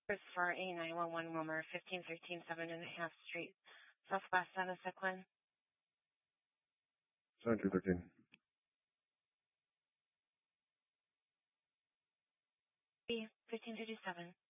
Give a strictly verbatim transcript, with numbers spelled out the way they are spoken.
It's for A nine one one Wilmer, fifteen thirteen seven and a half Street, Southwest San Sequin. seventeen thirteen. B, fifteen fifty-seven.